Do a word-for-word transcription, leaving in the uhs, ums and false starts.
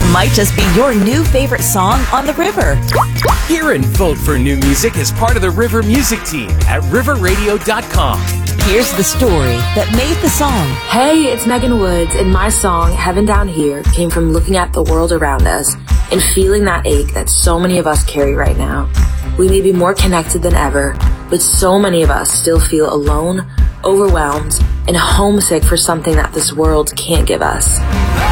might just be your new favorite song on the river. Hear and vote for new music as part of the River Music Team at river radio dot com. Here's the story that made the song. Hey, it's Megan Woods, and my song, Heaven Down Here, came from looking at the world around us and feeling that ache that so many of us carry right now. We may be more connected than ever, but so many of us still feel alone, overwhelmed, and homesick for something that this world can't give us.